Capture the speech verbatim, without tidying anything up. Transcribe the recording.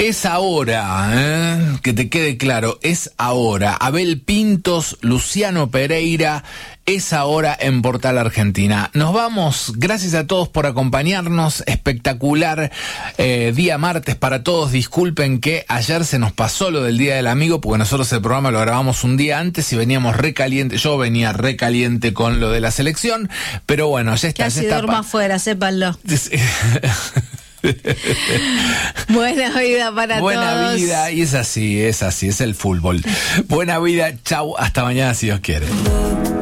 Es ahora, ¿eh? Que te quede claro, es ahora. Abel Pintos, Luciano Pereira, es ahora en Portal Argentina. Nos vamos, gracias a todos por acompañarnos, espectacular eh, día martes para todos. Disculpen que ayer se nos pasó lo del Día del Amigo, porque nosotros el programa lo grabamos un día antes y veníamos recaliente, yo venía recaliente con lo de la selección, pero bueno, ya está. Casi ya está duermo pa- afuera, sépanlo. Buena vida para Buena todos. vida, y es así, es así, es el fútbol. Buena vida, chau, hasta mañana si Dios quiere.